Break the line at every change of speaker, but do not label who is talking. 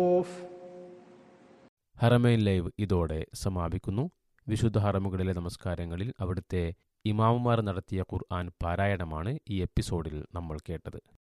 Haramain live ഇതോടെ സമാപിക്കുന്നു. വിശുദ്ധ ഹറമുകളിലെ നമസ്കാരങ്ങളിൽ അവിടുത്തെ ഇമാമുമാർ നടത്തിയ ഖുർആൻ പാരായണമാണ് ഈ എപ്പിസോഡിൽ നമ്മൾ കേട്ടത്.